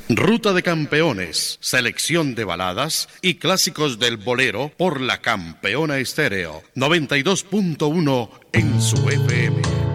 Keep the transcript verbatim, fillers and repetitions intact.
Ruta de Campeones, selección de baladas y clásicos del bolero por la Campeona Estéreo, noventa y dos punto uno en su F M.